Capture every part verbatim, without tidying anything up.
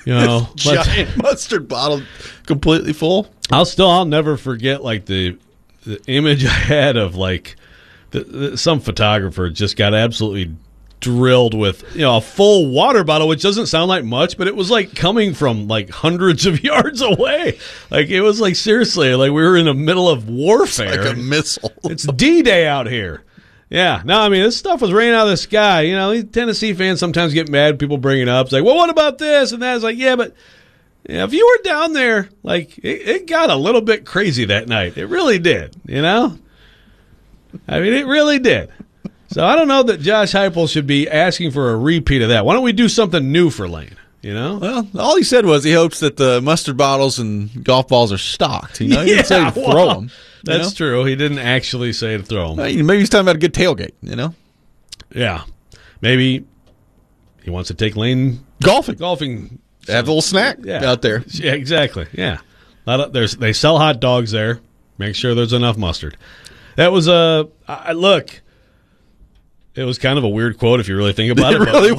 You know, giant mustard bottle completely full. I'll still, I'll never forget like the the image I had of like the, the, some photographer just got absolutely drilled with, you know, a full water bottle, which doesn't sound like much, but it was like coming from like hundreds of yards away. Like it was like seriously, like we were in the middle of warfare. It's like a missile. It's D-Day out here. Yeah. No, I mean, this stuff was raining out of the sky. You know, these Tennessee fans sometimes get mad. People bring it up. It's like, well, what about this and that? It's like, yeah, but yeah, if you were down there, like it, it got a little bit crazy that night. It really did. You know, I mean, it really did. So I don't know that Josh Heupel should be asking for a repeat of that. Why don't we do something new for Lane? You know? Well, all he said was he hopes that the mustard bottles and golf balls are stocked. You know, he yeah, didn't say to throw well, them. That's know? true. He didn't actually say to throw them. Uh, maybe he's talking about a good tailgate, you know? Yeah. Maybe he wants to take Lane golfing. Golfing. Have a little snack yeah. out there. Yeah, exactly. Yeah. A lot of, there's, they sell hot dogs there. Make sure there's enough mustard. That was a uh, – look – it was kind of a weird quote if you really think about it. It really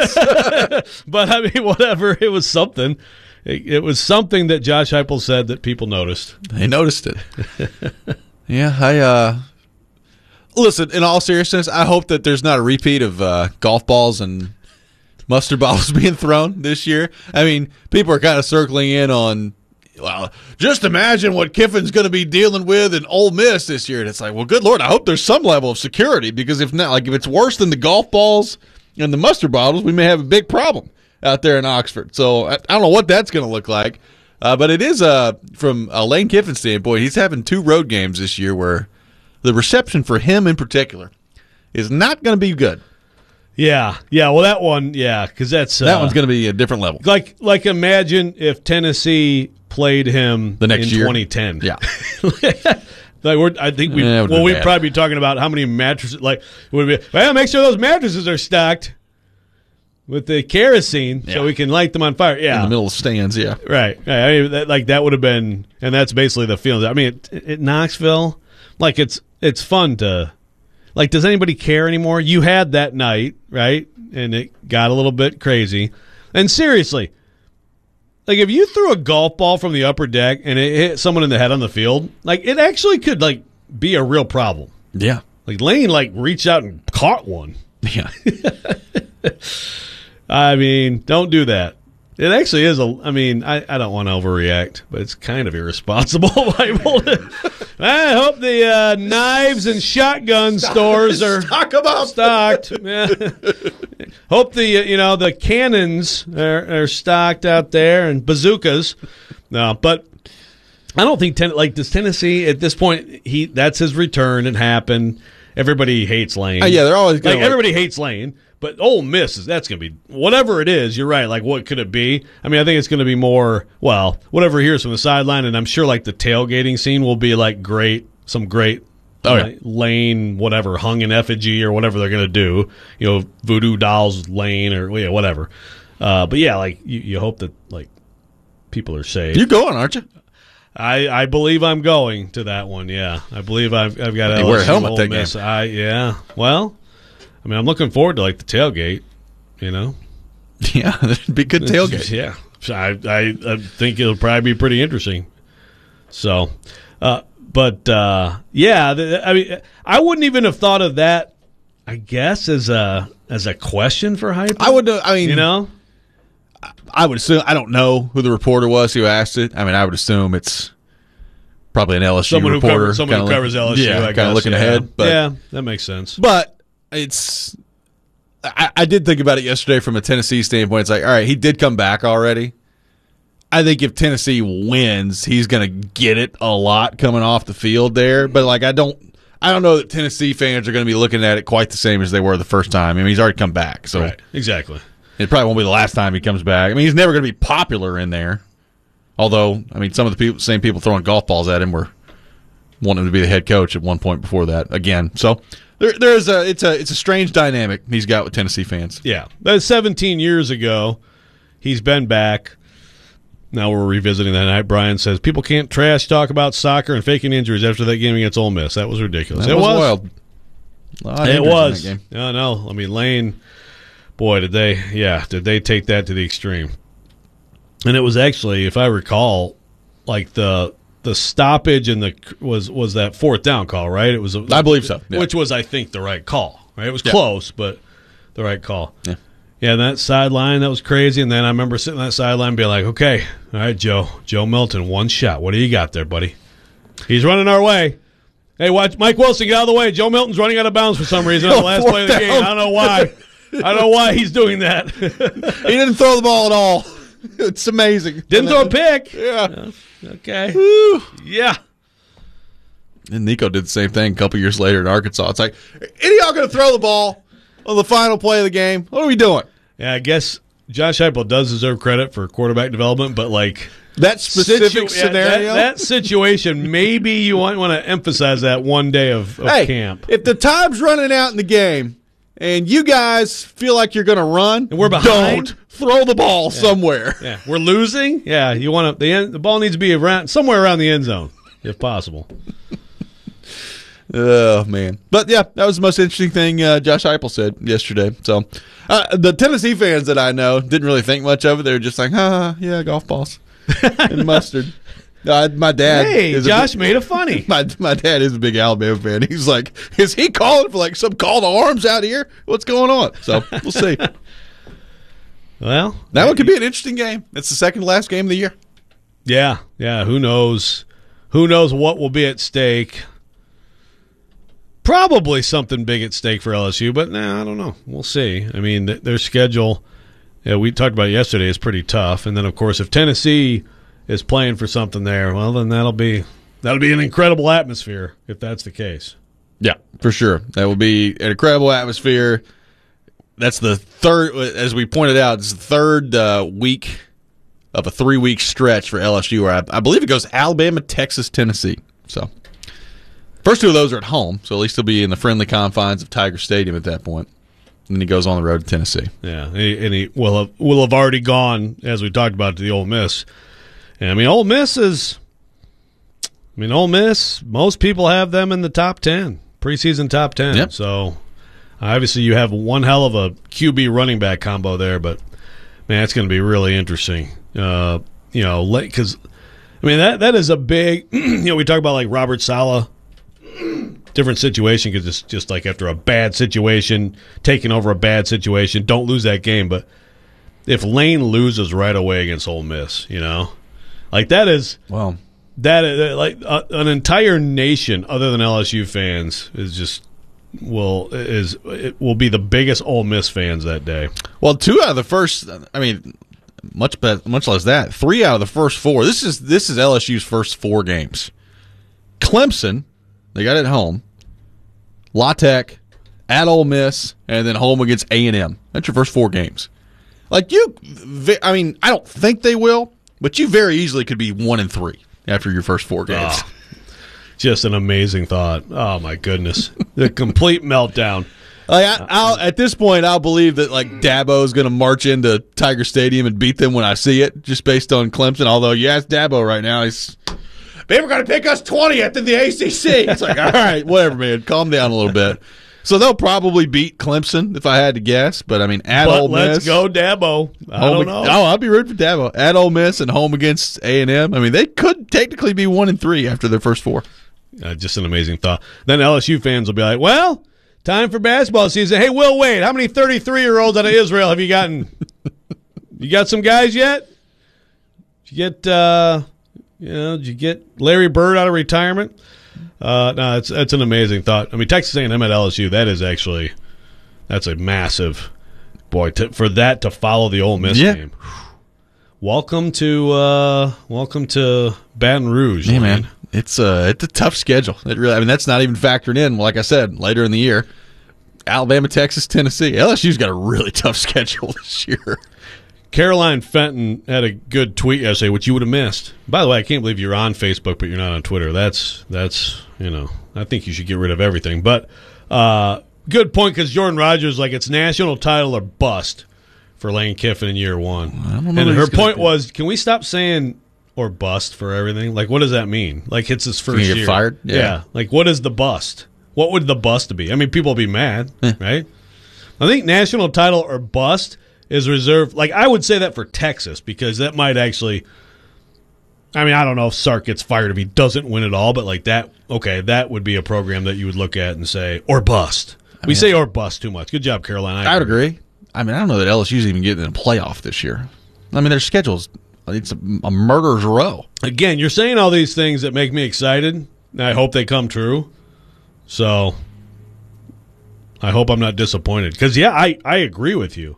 was. But, I mean, whatever. It was something. It, it was something that Josh Heupel said that people noticed. They noticed it. yeah, I uh, – listen, in all seriousness, I hope that there's not a repeat of uh, golf balls and mustard bottles being thrown this year. I mean, people are kind of circling in on – well, just imagine what Kiffin's going to be dealing with in Ole Miss this year. And it's like, well, good Lord, I hope there's some level of security, because if not, like if it's worse than the golf balls and the mustard bottles, we may have a big problem out there in Oxford. So I, I don't know what that's going to look like. Uh, but it is, uh, from a Lane Kiffin standpoint, he's having two road games this year where the reception for him in particular is not going to be good. Yeah, yeah. Well, that one, yeah, because that's uh, that one's going to be a different level. Like, like imagine if Tennessee played him the next in year. twenty ten. Yeah, like we're, I think we. Yeah, well, we'd bad. probably be talking about how many mattresses. Like, would be well, make sure those mattresses are stocked with the kerosene yeah. so we can light them on fire. Yeah, in the middle of stands. Yeah, right. right. I mean, that, like that would have been, and that's basically the feeling. I mean, at, at Knoxville, like it's it's fun to. Like, does anybody care anymore? You had that night, right? And it got a little bit crazy. And seriously, like if you threw a golf ball from the upper deck and it hit someone in the head on the field, like it actually could like be a real problem. Yeah. Like Lane like reached out and caught one. Yeah. I mean, don't do that. It actually is a. I mean, I, I don't want to overreact, but it's kind of irresponsible. I hope the uh, knives and shotgun stores are Talk about stocked. Yeah. Hope the uh, you know the cannons are, are stocked out there and bazookas. No, but I don't think ten, like does Tennessee at this point. He that's his return. It happened. Everybody hates Lane. Uh, yeah, they're always like, like everybody hates Lane. But Ole Miss is that's going to be whatever it is. You're right. Like, what could it be? I mean, I think it's going to be more. Well, whatever he hears from the sideline, and I'm sure like the tailgating scene will be like great, some great. Oh, uh, yeah. Lane, whatever, hung in effigy or whatever they're going to do. You know, voodoo dolls, Lane, or yeah, whatever. Uh, but yeah, like you, you hope that like people are safe. You're going, aren't you? I, I believe I'm going to that one. Yeah, I believe I've I've got You L S U, wear a helmet Ole that Miss. game. I yeah. Well, I mean, I'm looking forward to like the tailgate. You know. Yeah, that'd be good tailgate. Yeah, I, I I think it'll probably be pretty interesting. So, uh, but uh, yeah, the, I mean, I wouldn't even have thought of that. I guess as a as a question for Hype. I would. I mean, you know, I would assume. I don't know who the reporter was who asked it. I mean, I would assume it's probably an L S U someone who reporter, covers, someone who kinda covers L S U. Yeah, I kind guess, of looking yeah. ahead. But, yeah, that makes sense. But it's. I, I did think about it yesterday from a Tennessee standpoint. It's like, all right, he did come back already. I think if Tennessee wins, he's going to get it a lot coming off the field there. But like, I don't, I don't know that Tennessee fans are going to be looking at it quite the same as they were the first time. I mean, he's already come back, so Right, exactly. it probably won't be the last time he comes back. I mean, he's never going to be popular in there. Although, I mean, some of the people, same people throwing golf balls at him were wanting him to be the head coach at one point before that. Again, so. There, there's a it's a it's a strange dynamic he's got with Tennessee fans. Yeah, that's seventeen years ago. He's been back. Now we're revisiting that night. Brian says people can't trash talk about soccer and faking injuries after that game against Ole Miss. That was ridiculous. That it was, was wild. A lot of It injuries in was. that game. No, no. I mean, Lane. Boy, did they? Yeah, did they take that to the extreme? and it was actually, if I recall, like the the stoppage and the was was that fourth down call, right? It was, a, I believe so, yeah. Which was, I think, the right call. Right, it was yeah. close, but the right call. Yeah, yeah. And that sideline, that was crazy. And then I remember sitting on that sideline, and being like, "Okay, all right, Joe, Joe Milton, one shot. What do you got there, buddy? He's running our way." Hey, watch Mike Wilson, get out of the way. Joe Milton's running out of bounds for some reason on the last play of the game. I don't know why. I don't know why he's doing that. He didn't throw the ball at all. It's amazing. Didn't throw a pick. Yeah. Uh, okay. Woo. Yeah. And Nico did the same thing a couple years later in Arkansas. It's like, any of y'all going to throw the ball on the final play of the game? What are we doing? Yeah, I guess Josh Heupel does deserve credit for quarterback development, but like that specific situ- scenario, yeah, that, that situation, maybe you want, want to emphasize that one day of, of hey, camp. If the time's running out in the game and you guys feel like you're going to run, and we're behind, don't throw the ball yeah. somewhere. Yeah, we're losing. Yeah, you want to the end, the ball needs to be around somewhere around the end zone if possible. Oh, man. But, yeah, that was the most interesting thing uh, Josh Heupel said yesterday. So, uh, the Tennessee fans that I know didn't really think much of it. They were just like, ah, yeah, golf balls and mustard. Uh, my dad. Hey, is Josh big, made it funny. My my dad is a big Alabama fan. He's like, is he calling for like some call to arms out here? What's going on? So, we'll see. Well, that one could be an interesting game. It's the second to last game of the year. Yeah, yeah. Who knows? Who knows what will be at stake? Probably something big at stake for L S U, but nah, I don't know. We'll see. I mean, th- their schedule, yeah, we talked about it yesterday, is pretty tough. And then, of course, if Tennessee is playing for something there, well, then that'll be that'll be an incredible atmosphere if that's the case. Yeah, for sure. That will be an incredible atmosphere. That's the third, as we pointed out, it's the third uh, week of a three-week stretch for L S U, where I, I believe it goes Alabama, Texas, Tennessee. So, first two of those are at home, so at least he'll be in the friendly confines of Tiger Stadium at that point. And then he goes on the road to Tennessee. Yeah, and he, and he will have will have already gone, as we talked about, to the Ole Miss. And I mean, Ole Miss is. I mean, Ole Miss. Most people have them in the top ten, preseason top ten. Yep. So obviously, you have one hell of a Q B running back combo there, but man, it's going to be really interesting. Uh, you know, because I mean that that is a big. You know, we talk about like Robert Saleh. Different situation because it's just like after a bad situation, taking over a bad situation, don't lose that game. But if Lane loses right away against Ole Miss, you know, like that is well, that is, like uh, an entire nation other than L S U fans is just will is it will be the biggest Ole Miss fans that day. Well, two out of the first, I mean, much better, much less that. Three out of the first four. This is this is L S U's first four games. Clemson. They got it at home, La Tech, at Ole Miss, and then home against A and M. That's your first four games. Like you, I mean, I don't think they will, but you very easily could be one and three after your first four games. Oh, just an amazing thought. Oh my goodness, the complete meltdown. Like I, I'll, at this point, I'll believe that like Dabo is going to march into Tiger Stadium and beat them when I see it, just based on Clemson. Although you ask Dabo right now, he's. They were going to pick us twentieth in the A C C. It's like, all right, whatever, man. Calm down a little bit. So they'll probably beat Clemson if I had to guess. But, I mean, at but Ole Miss. Let's go, Dabo. I don't know. Oh, I'll be rooting for Dabo. At Ole Miss and home against A and M. I mean, they could technically be one and three after their first four. Uh, just an amazing thought. Then L S U fans will be like, well, time for basketball season. Hey, Will Wade, how many thirty-three-year-olds out of Israel have you gotten? You got some guys yet? Did you get... Uh, You know, did you get Larry Bird out of retirement? Uh, no, it's that's an amazing thought. I mean, Texas A and M at L S U, that is actually that's a massive boy to, for that to follow the Ole Miss yeah. game. Welcome to uh, welcome to Baton Rouge, hey, Lane. man. It's a it's a tough schedule. It really, I mean, that's not even factored in. Like I said, later in the year, Alabama, Texas, Tennessee. L S U's got a really tough schedule this year. Caroline Fenton had a good tweet yesterday, which you would have missed. By the way, I can't believe you're on Facebook, but you're not on Twitter. That's, that's you know, I think you should get rid of everything. But uh, good point, because Jordan Rodgers, like, it's national title or bust for Lane Kiffin in year one. I don't know and her point be. was, can we stop saying or bust for everything? Like, what does that mean? Like, it's his first get year. fired? Yeah. yeah. Like, what is the bust? What would the bust be? I mean, people will be mad, yeah. right? I think national title or bust is reserved. Like, I would say that for Texas, because that might actually, I mean, I don't know if Sark gets fired if he doesn't win it all, but like that, okay, that would be a program that you would look at and say, or bust. We I mean, say or bust too much. Good job, Carolina. I, I would agree. I mean, I don't know that L S U's even getting in a playoff this year. I mean, their schedule's, it's a, a murderer's row. Again, you're saying all these things that make me excited, and I hope they come true. So I hope I'm not disappointed. Because, yeah, I, I agree with you.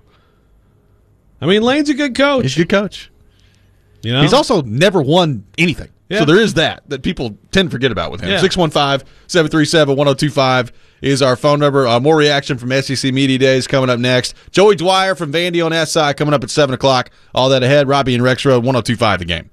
I mean, Lane's a good coach. He's a good coach. You know? He's also never won anything. Yeah. So there is that that people tend to forget about with him. Yeah. six one five, seven three seven, one oh two five is our phone number. Uh, more reaction from S E C Media Days coming up next. Joey Dwyer from Vandy on S I coming up at seven o'clock. All that ahead. Robbie and Rex Road, one oh two five The Game.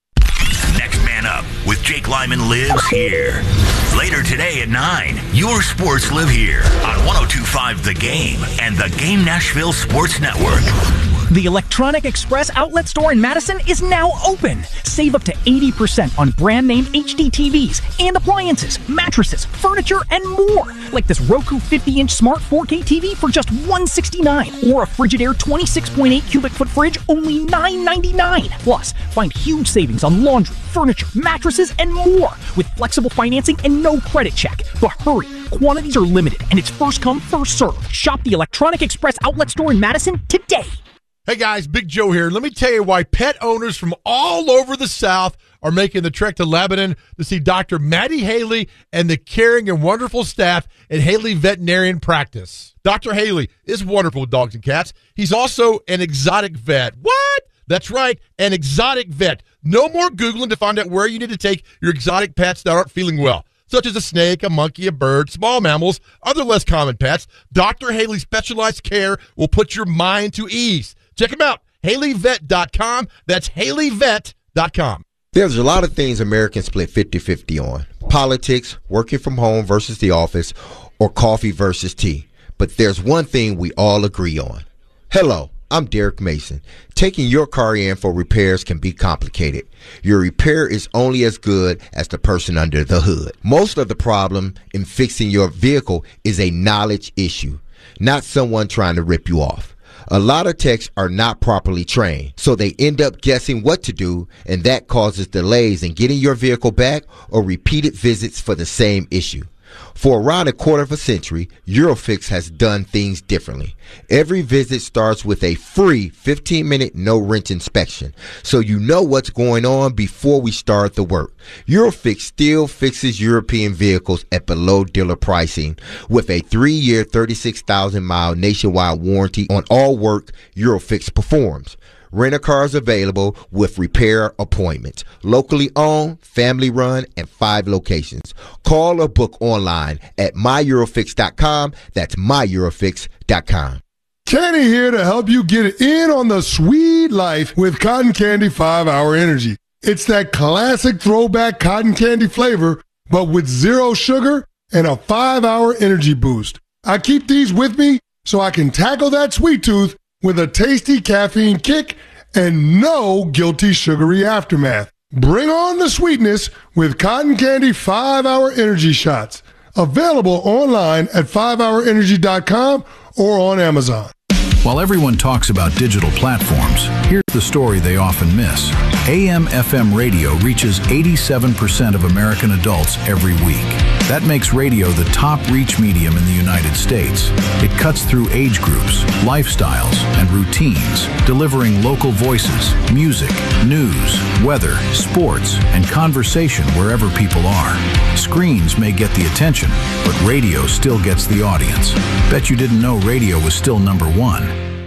Next Man Up with Jake Lyman lives here. Later today at nine, your sports live here on one oh two five The Game and the Game Nashville Sports Network. The Electronic Express outlet store in Madison is now open. Save up to eighty percent on brand name H D T Vs and appliances, mattresses, furniture, and more. Like this Roku fifty inch smart four K T V for just one hundred sixty-nine dollars or a Frigidaire twenty-six point eight cubic foot fridge only nine hundred ninety-nine dollars. Plus, find huge savings on laundry, furniture, mattresses, and more with flexible financing and no credit check. But hurry, quantities are limited and it's first come, first served. Shop the Electronic Express outlet store in Madison today. Hey guys, Big Joe here. Let me tell you why pet owners from all over the South are making the trek to Lebanon to see Doctor Maddie Haley and the caring and wonderful staff at Haley Veterinarian Practice. Doctor Haley is wonderful with dogs and cats. He's also an exotic vet. What? That's right, an exotic vet. No more Googling to find out where you need to take your exotic pets that aren't feeling well, such as a snake, a monkey, a bird, small mammals, other less common pets. Doctor Haley's specialized care will put your mind to ease. Check them out, Haley Vet dot com. That's Haley Vet dot com. There's a lot of things Americans split fifty-fifty on. Politics, working from home versus the office, or coffee versus tea. But there's one thing we all agree on. Hello, I'm Derek Mason. Taking your car in for repairs can be complicated. Your repair is only as good as the person under the hood. Most of the problem in fixing your vehicle is a knowledge issue, not someone trying to rip you off. A lot of techs are not properly trained, so they end up guessing what to do, and that causes delays in getting your vehicle back or repeated visits for the same issue. For around a quarter of a century, Eurofix has done things differently. Every visit starts with a free fifteen minute no-wrench inspection, so you know what's going on before we start the work. Eurofix still fixes European vehicles at below dealer pricing with a three year, thirty-six thousand mile nationwide warranty on all work Eurofix performs. Rent-a-cars available with repair appointments. Locally owned, family run, and five locations. Call or book online at my eurofix dot com. That's my eurofix dot com. Kenny here to help you get in on the sweet life with Cotton Candy five hour Energy. It's that classic throwback cotton candy flavor, but with zero sugar and a five hour energy boost. I keep these with me so I can tackle that sweet tooth with a tasty caffeine kick and no guilty sugary aftermath. Bring on the sweetness with Cotton Candy five hour Energy Shots. Available online at five hour energy dot com or on Amazon. While everyone talks about digital platforms, here's the story they often miss. A M F M radio reaches eighty-seven percent of American adults every week. That makes radio the top reach medium in the United States. It cuts through age groups, lifestyles, and routines, delivering local voices, music, news, weather, sports, and conversation wherever people are. Screens may get the attention, but radio still gets the audience. Bet you didn't know radio was still number one.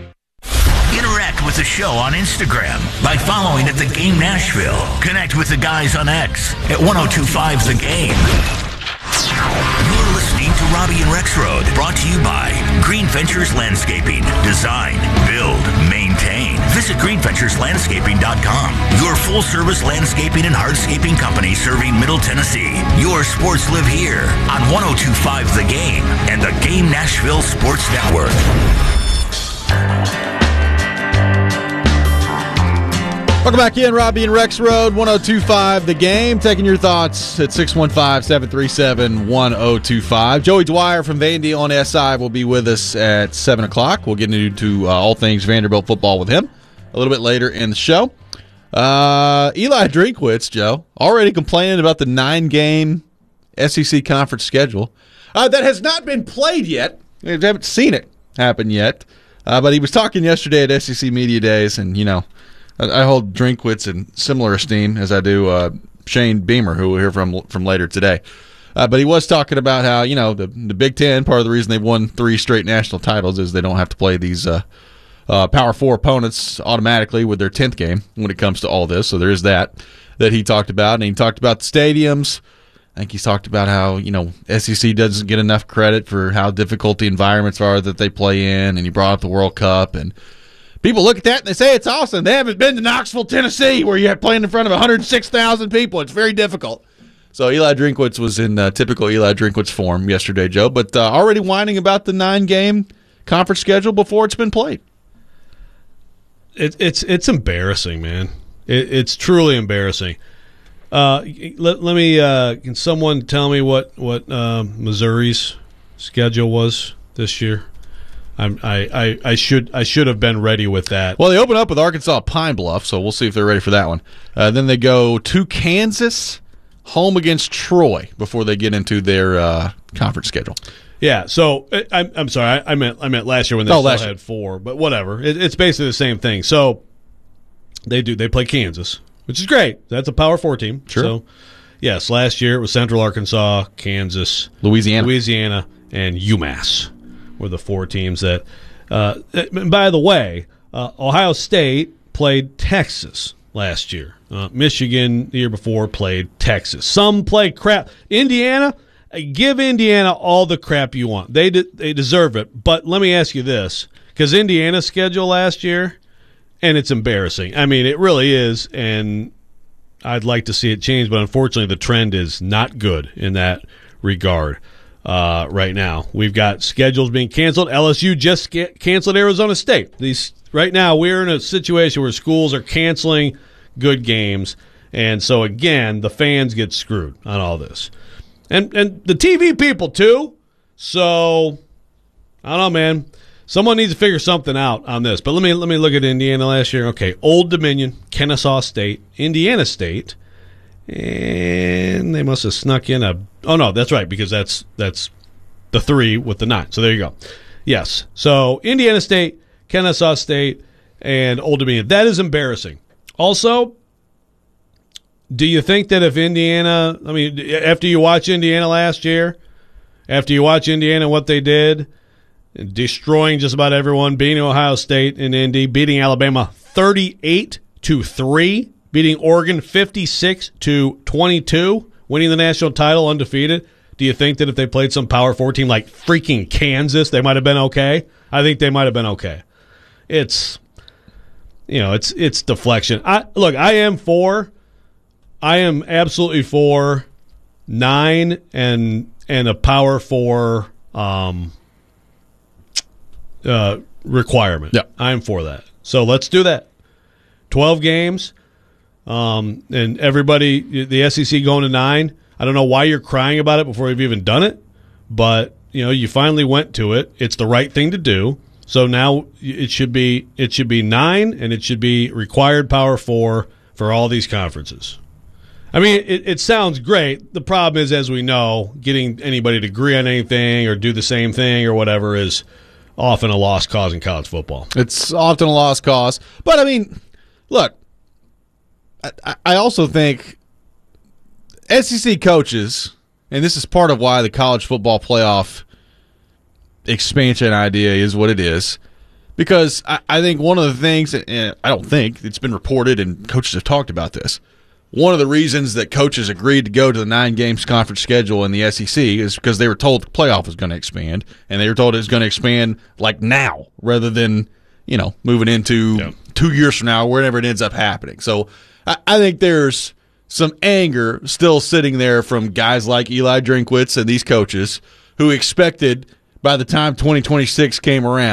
Interact with the show on Instagram by following at The Game Nashville. Connect with the guys on X at one oh two five The Game. You're listening to Robbie and Rex Road, brought to you by Green Ventures Landscaping. Design, build, maintain. Visit green ventures landscaping dot com. Your full-service landscaping and hardscaping company serving Middle Tennessee. Your sports live here on one oh two five The Game and the Game Nashville Sports Network. Welcome back in, Robbie and Rex Road, one oh two point five The Game. Taking your thoughts at six one five, seven three seven, one oh two five. Joey Dwyer from Vandy on S I will be with us at seven o'clock. We'll get into uh, all things Vanderbilt football with him a little bit later in the show. Uh, Eli Drinkwitz, Joe, already complaining about the nine-game S E C conference schedule uh, that has not been played yet. We haven't seen it happen yet. Uh, but he was talking yesterday at S E C Media Days, and, you know, I hold Drinkwitz in similar esteem as I do uh, Shane Beamer, who we'll hear from from later today. Uh, but he was talking about how, you know, the, the Big Ten, part of the reason they've won three straight national titles is they don't have to play these uh, uh, Power Four opponents automatically with their tenth game when it comes to all this. So there is that that he talked about. And he talked about the stadiums. I think he's talked about how, you know, S E C doesn't get enough credit for how difficult the environments are that they play in. And he brought up the World Cup, and people look at that and they say it's awesome. They haven't been to Knoxville, Tennessee, where you're playing in front of one hundred six thousand people. It's very difficult. So Eli Drinkwitz was in uh, typical Eli Drinkwitz form yesterday, Joe, but uh, already whining about the nine-game conference schedule before it's been played. It, it's it's embarrassing, man. It, it's truly embarrassing. Uh, let, let me. Uh, can someone tell me what what uh, Missouri's schedule was this year? I'm, I, I, I should I should have been ready with that. Well, they open up with Arkansas Pine Bluff, so we'll see if they're ready for that one. Uh, then they go to Kansas, home against Troy before they get into their uh, conference schedule. Yeah, so I'm I'm sorry, I, I meant I meant last year when they oh, still had year. four, but whatever. It, it's basically the same thing. So they do they play Kansas, which is great. That's a Power Four team. Sure. So yes, last year it was Central Arkansas, Kansas, Louisiana, Louisiana, and UMass were the four teams that. Uh, by the way, uh, Ohio State played Texas last year. Uh, Michigan the year before played Texas. Some play crap. Indiana, give Indiana all the crap you want. They de- they deserve it. But let me ask you this, because Indiana's schedule last year, and it's embarrassing. I mean, it really is, and I'd like to see it change, but unfortunately the trend is not good in that regard. Uh, right now, we've got schedules being canceled. L S U just ca- canceled Arizona State. These right now, we're in a situation where schools are canceling good games, and so again, the fans get screwed on all this, and and the T V people too. So I don't know, man. Someone needs to figure something out on this. But let me let me look at Indiana last year. Okay, Old Dominion, Kennesaw State, Indiana State. And they must have snuck in a – oh, no, that's right, because that's that's the three with the nine. So there you go. Yes. So Indiana State, Kennesaw State, and Old Dominion. That is embarrassing. Also, do you think that if Indiana – I mean, after you watch Indiana last year, after you watch Indiana what they did, destroying just about everyone, beating Ohio State and Indy, beating Alabama thirty-eight to three, beating Oregon fifty-six to twenty-two, winning the national title undefeated. Do you think that if they played some Power Four team like freaking Kansas, they might have been okay? I think they might have been okay. It's, you know, it's it's deflection. I look, I am for, I am absolutely for nine and and a Power Four um, uh, requirement. Yeah, I am for that. So let's do that. Twelve games. Um, and everybody, the S E C going to nine. I don't know why you're crying about it before you've even done it, but you know you finally went to it. It's the right thing to do. So now it should be it should be nine, and it should be required Power Four for all these conferences. I mean, it, it sounds great. The problem is, as we know, getting anybody to agree on anything or do the same thing or whatever is often a lost cause in college football. It's often a lost cause, but I mean, look. I also think S E C coaches, and this is part of why the college football playoff expansion idea is what it is, because I, I think one of the things, and I don't think, it's been reported and coaches have talked about this, one of the reasons that coaches agreed to go to the nine games conference schedule in the S E C is because they were told the playoff was going to expand, and they were told it was going to expand like now rather than, you know, moving into yeah. two years from now, wherever it ends up happening. So I think there's some anger still sitting there from guys like Eli Drinkwitz and these coaches who expected by the time twenty twenty-six came around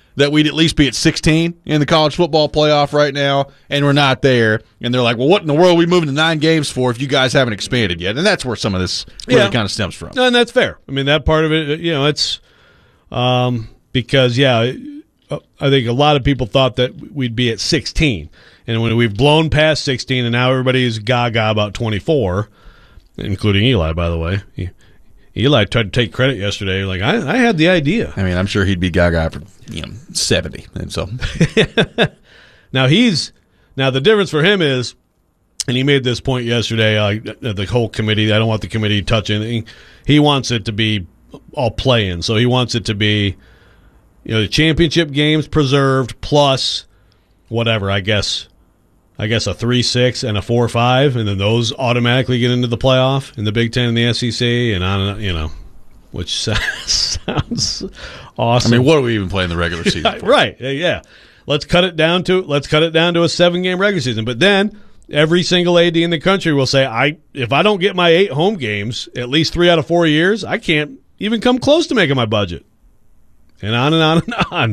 that we'd at least be at sixteen in the college football playoff right now, and we're not there. And they're like, well, what in the world are we moving to nine games for if you guys haven't expanded yet? And that's where some of this really Yeah. kind of stems from. No, and that's fair. I mean, that part of it, you know, it's um, because, yeah, I think a lot of people thought that we'd be at sixteen. And when we've blown past sixteen, and now everybody's gaga about twenty-four, including Eli, by the way. He, Eli tried to take credit yesterday. Like, I, I had the idea. I mean, I'm sure he'd be gaga for, you know, seventy. And so now he's now the difference for him is, and he made this point yesterday. Like the whole committee, I don't want the committee to touch anything. He wants it to be all play-in, so he wants it to be, you know, the championship games preserved plus whatever. I guess, I guess a three six and a four five, and then those automatically get into the playoff in the Big Ten and the S E C, and on and on, you know, which sounds awesome. I mean, what are we even playing the regular season for? Right? Yeah, let's cut it down to let's cut it down to a seven game regular season. But then every single A D in the country will say, I if I don't get my eight home games at least three out of four years, I can't even come close to making my budget. And on and on and on.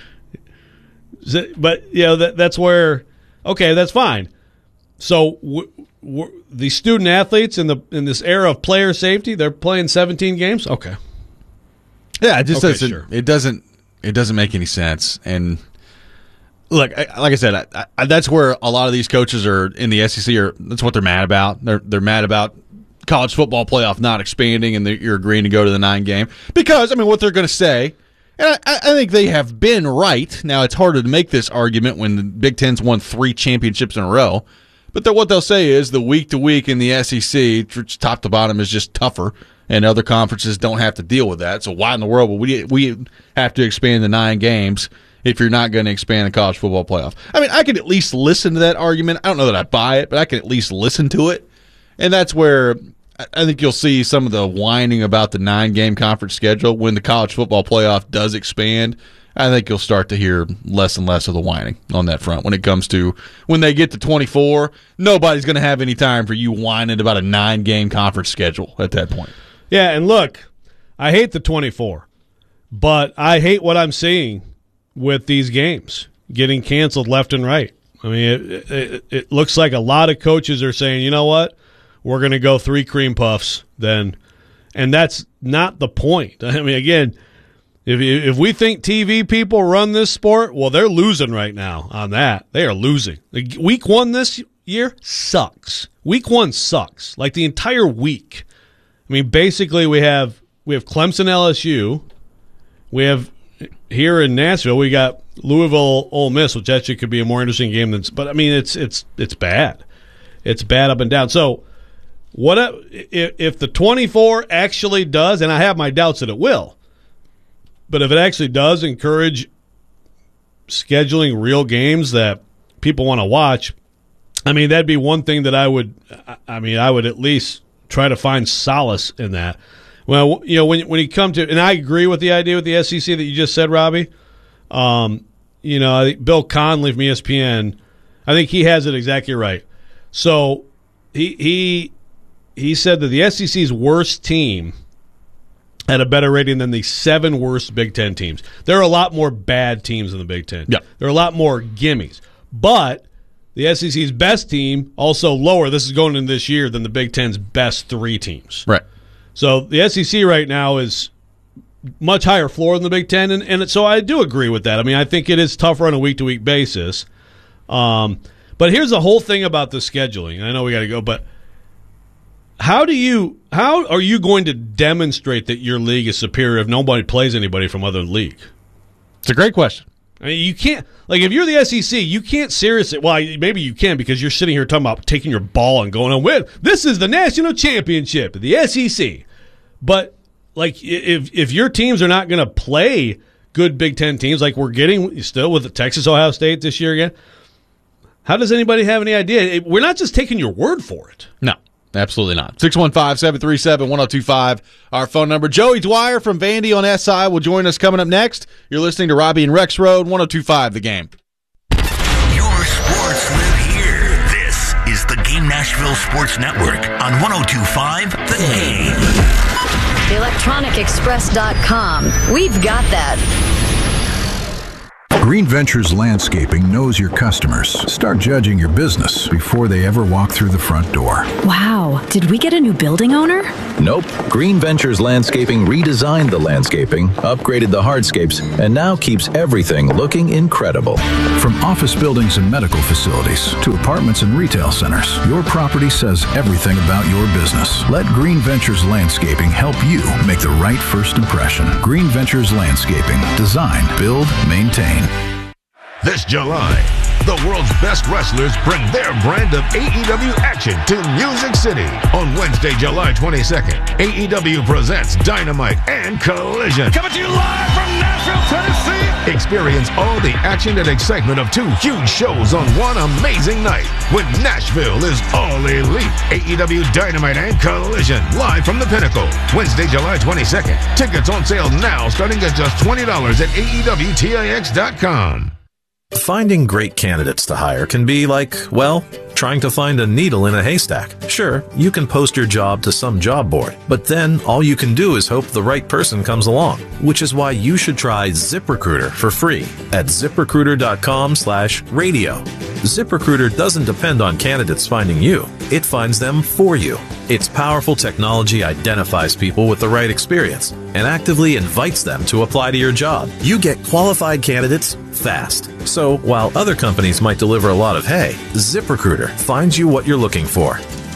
But, you know, that, that's where, okay, that's fine. So w- w- the student athletes in the in this era of player safety, they're playing seventeen games? Okay. Yeah, it just Okay, doesn't, sure. it doesn't it doesn't make any sense. And look, I, like I said, I, I, that's where a lot of these coaches are in the S E C are. That's what they're mad about. They're they're mad about college football playoff not expanding, and you're agreeing to go to the nine game because I mean, what they're going to say. And I, I think they have been right. Now, it's harder to make this argument when the Big Ten's won three championships in a row. But what they'll say is the week-to-week in the S E C, top to bottom, is just tougher, and other conferences don't have to deal with that. So why in the world would we, we have to expand the nine games if you're not going to expand the college football playoff? I mean, I could at least listen to that argument. I don't know that I buy it, but I can at least listen to it. And that's where I think you'll see some of the whining about the nine-game conference schedule when the college football playoff does expand. I think you'll start to hear less and less of the whining on that front when it comes to when they get to twenty-four. Nobody's going to have any time for you whining about a nine-game conference schedule at that point. Yeah, and look, I hate the twenty-four, but I hate what I'm seeing with these games getting canceled left and right. I mean, it, it, it looks like a lot of coaches are saying, you know what? We're going to go three cream puffs then. And that's not the point. I mean, again, if if we think T V people run this sport, well, they're losing right now on that. They are losing. Week one this year sucks. Week one sucks. Like the entire week. I mean, basically we have we have Clemson L S U. We have here in Nashville, we got Louisville Ole Miss, which actually could be a more interesting game than but I mean it's it's it's bad. It's bad up and down. So What if, if the twenty-four actually does, and I have my doubts that it will, but if it actually does encourage scheduling real games that people want to watch, I mean, that'd be one thing that I would, I mean, I would at least try to find solace in that. Well, you know, when when you come to, and I agree with the idea with the S E C that you just said, Robbie. Um, you know, I think Bill Conley from E S P N, I think he has it exactly right. So he he. He said that the S E C's worst team had a better rating than the seven worst Big Ten teams. There are a lot more bad teams in the Big Ten. Yeah. There are a lot more gimmies. But the S E C's best team also lower, this is going into this year, than the Big Ten's best three teams. Right. So the S E C right now is much higher floor than the Big Ten, and, and so I do agree with that. I mean, I think it is tougher on a week-to-week basis. Um, but here's the whole thing about the scheduling. I know we got to go, but How do you? How are you going to demonstrate that your league is superior if nobody plays anybody from other league? It's a great question. I mean, you can't. Like, if you're the S E C, you can't seriously. Well, maybe you can because you're sitting here talking about taking your ball and going on with. This is the national championship, the S E C. But like, if if your teams are not going to play good Big Ten teams, like we're getting still with the Texas, Ohio State this year again, how does anybody have any idea? We're not just taking your word for it. No. Absolutely not. six one five, seven three seven, one oh two five, our phone number. Joey Dwyer from Vandy on S I will join us coming up next. You're listening to Robbie and Rex Road, one oh two five The Game. Your sports live here. This is the Game Nashville Sports Network on one oh two five The Game. electronic express dot com. We've got that. Green Ventures Landscaping knows your customers. Start judging your business before they ever walk through the front door. Wow, did we get a new building owner? Nope. Green Ventures Landscaping redesigned the landscaping, upgraded the hardscapes, and now keeps everything looking incredible. From office buildings and medical facilities to apartments and retail centers, your property says everything about your business. Let Green Ventures Landscaping help you make the right first impression. Green Ventures Landscaping. Design, build, maintain. This July, the world's best wrestlers bring their brand of A E W action to Music City. On Wednesday, July twenty-second, A E W presents Dynamite and Collision. Coming to you live from Nashville, Tennessee. Experience all the action and excitement of two huge shows on one amazing night when Nashville is all elite. A E W Dynamite and Collision, live from the Pinnacle. Wednesday, July twenty-second. Tickets on sale now starting at just twenty dollars at A E W T I X dot com. Finding great candidates to hire can be like, well, trying to find a needle in a haystack. Sure, you can post your job to some job board, but then all you can do is hope the right person comes along, which is why you should try ZipRecruiter for free at ZipRecruiter.com slash radio. ZipRecruiter doesn't depend on candidates finding you. It finds them for you. Its powerful technology identifies people with the right experience and actively invites them to apply to your job. You get qualified candidates fast. So while other companies might deliver a lot of hay, ZipRecruiter finds you what you're looking for.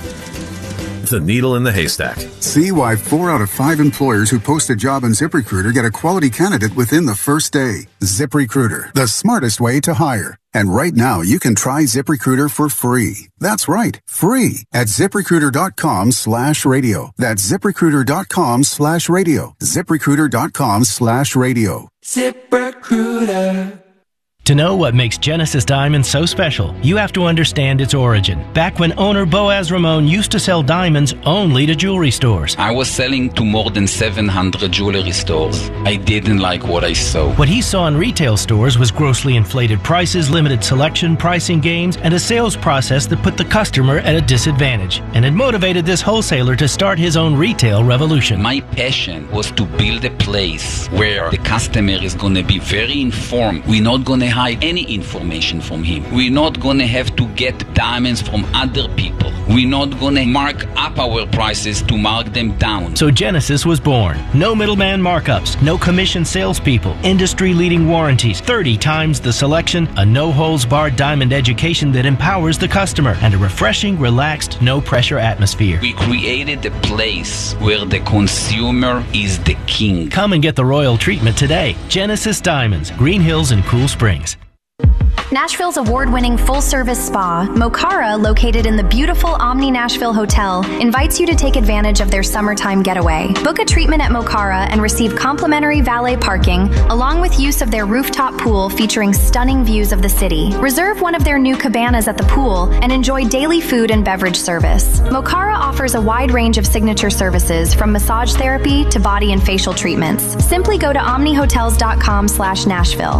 The needle in the haystack. See why four out of five employers who post a job on ZipRecruiter get a quality candidate within the first day. ZipRecruiter, the smartest way to hire. And right now, you can try ZipRecruiter for free. That's right, free at ZipRecruiter.com slash radio. That's ZipRecruiter.com slash radio. ZipRecruiter.com slash radio. ZipRecruiter. To know what makes Genesis Diamonds so special, you have to understand its origin. Back when owner Boaz Ramon used to sell diamonds only to jewelry stores. I was selling to more than seven hundred jewelry stores. I didn't like what I saw. What he saw in retail stores was grossly inflated prices, limited selection, pricing games, and a sales process that put the customer at a disadvantage. And it motivated this wholesaler to start his own retail revolution. My passion was to build a place where the customer is going to be very informed. We're not going to hide any information from him. We're not going to have to get diamonds from other people. We're not going to mark up our prices to mark them down. So Genesis was born. No middleman markups, no commission salespeople, industry-leading warranties, thirty times the selection, a no-holds-barred diamond education that empowers the customer, and a refreshing, relaxed, no-pressure atmosphere. We created a place where the consumer is the king. Come and get the royal treatment today. Genesis Diamonds, Green Hills and Cool Springs. Nashville's award-winning full-service spa, Mokara, located in the beautiful Omni Nashville Hotel, invites you to take advantage of their summertime getaway. Book a treatment at Mokara and receive complimentary valet parking, along with use of their rooftop pool featuring stunning views of the city. Reserve one of their new cabanas at the pool and enjoy daily food and beverage service. Mokara offers a wide range of signature services, from massage therapy to body and facial treatments. Simply go to omnihotels.com slash Nashville.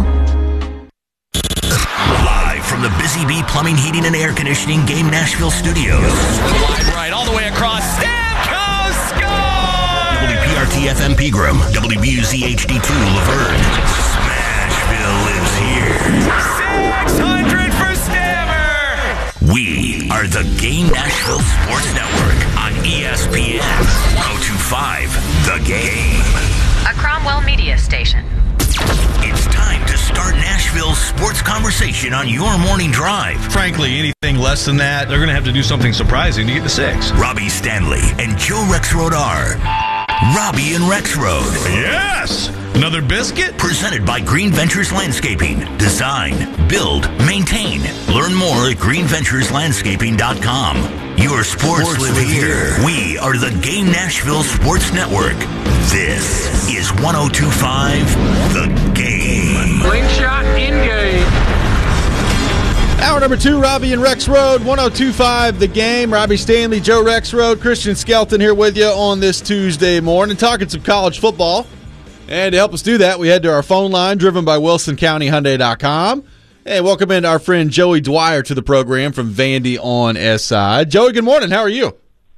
Live from the Busy Bee Plumbing, Heating, and Air Conditioning Game Nashville Studios. Wide right, all the way across. Stamkos score! W P R T F M Pegram, W B U Z H D two Laverne. Smashville lives here. six hundred for Stammer! We are the Game Nashville Sports Network on E S P N one oh two point five The Game. A Cromwell media station. It's time to start Nashville's sports conversation on your morning drive. Frankly, anything less than that, they're going to have to do something surprising to get the six. Robbie Stanley and Joe Rexrode are Robbie and Rexrode. Yes! Another biscuit? Presented by Green Ventures Landscaping. Design, build, maintain. Learn more at green ventures landscaping dot com. Your sports, sports live, live here. here. We are the Game Nashville Sports Network. This is one oh two point five The Game. Slingshot in game. Hour number two, Robbie and Rexrode, one oh two point five The Game. Robbie Stanley, Joe Rexrode, Christian Skelton here with you on this Tuesday morning, talking some college football. And to help us do that, we head to our phone line, driven by Wilson County Hyundai dot com. And welcome in our friend Joey Dwyer to the program from Vandy on S I. Joey, good morning. How are you?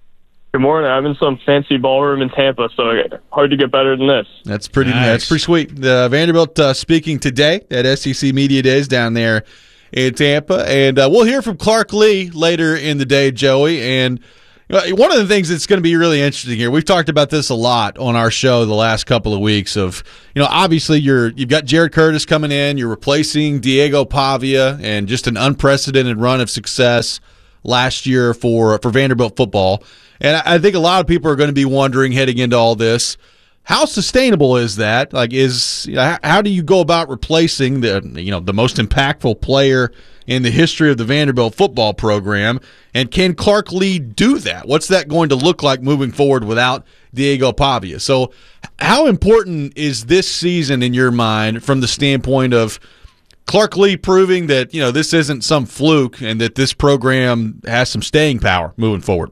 Good morning. I'm in some fancy ballroom in Tampa, so hard to get better than this. That's pretty. Nice. That's pretty sweet. Uh, Vanderbilt uh, speaking today at S E C Media Days down there in Tampa, and uh, we'll hear from Clark Lea later in the day, Joey. And uh, one of the things that's going to be really interesting here, we've talked about this a lot on our show the last couple of weeks. Of you know, obviously you're you've got Jared Curtis coming in, you're replacing Diego Pavia, and just an unprecedented run of success last year for for Vanderbilt football. And I think a lot of people are going to be wondering heading into all this, how sustainable is that? Like, is you know, how do you go about replacing the you know the most impactful player in the history of the Vanderbilt football program? And can Clark Lea do that? What's that going to look like moving forward without Diego Pavia? So, how important is this season in your mind from the standpoint of Clark Lea proving that you know this isn't some fluke and that this program has some staying power moving forward?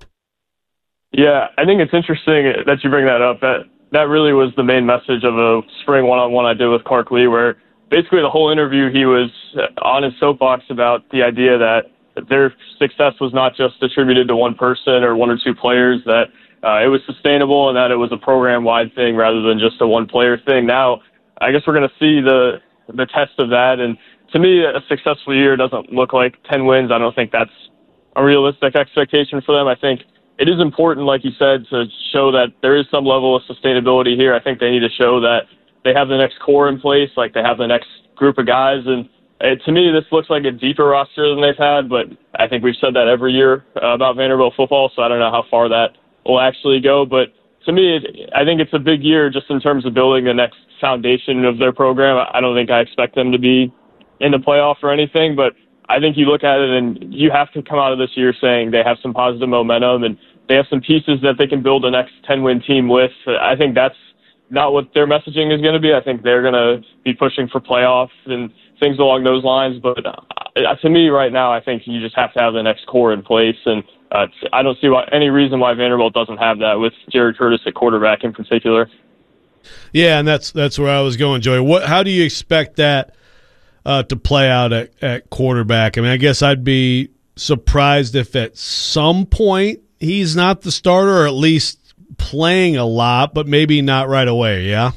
Yeah, I think it's interesting that you bring that up. That that really was the main message of a spring one-on-one I did with Clark Lea, where basically the whole interview he was on his soapbox about the idea that their success was not just attributed to one person or one or two players, that uh, it was sustainable and that it was a program-wide thing rather than just a one-player thing. Now, I guess we're going to see the the test of that. And to me, a successful year doesn't look like ten wins. I don't think that's a realistic expectation for them. I think it is important, like you said, to show that there is some level of sustainability here. I think they need to show that they have the next core in place, like they have the next group of guys. And it, to me, this looks like a deeper roster than they've had, but I think we've said that every year uh, about Vanderbilt football, so I don't know how far that will actually go. But to me, it, I think it's a big year just in terms of building the next foundation of their program. I don't think I expect them to be in the playoff or anything, but I think you look at it and you have to come out of this year saying they have some positive momentum and they have some pieces that they can build a next ten-win team with. I think that's not what their messaging is going to be. I think they're going to be pushing for playoffs and things along those lines. But uh, to me right now, I think you just have to have the next core in place. And uh, I don't see why, any reason why Vanderbilt doesn't have that with Jared Curtis at quarterback in particular. Yeah, and that's that's where I was going, Joey. What? How do you expect that uh, to play out at, at quarterback? I mean, I guess I'd be surprised if at some point he's not the starter, or at least playing a lot, but maybe not right away, yeah?